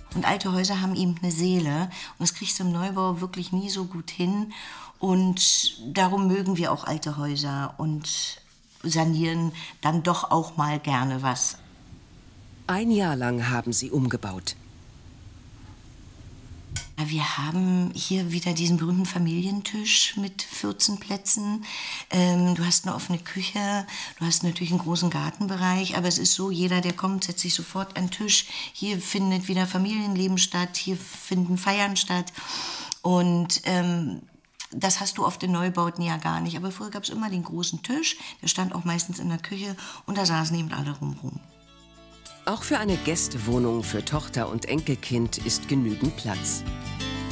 Und alte Häuser haben eben eine Seele. Und das kriegst du im Neubau wirklich nie so gut hin. Und darum mögen wir auch alte Häuser und sanieren dann doch auch mal gerne was. Ein Jahr lang haben sie umgebaut. Wir haben hier wieder diesen berühmten Familientisch mit 14 Plätzen. Du hast eine offene Küche, du hast natürlich einen großen Gartenbereich, aber es ist so, jeder, der kommt, setzt sich sofort an den Tisch. Hier findet wieder Familienleben statt, hier finden Feiern statt. Und das hast du oft in Neubauten ja gar nicht. Aber früher gab es immer den großen Tisch, der stand auch meistens in der Küche und da saßen eben alle rumrum. Auch für eine Gästewohnung für Tochter und Enkelkind ist genügend Platz.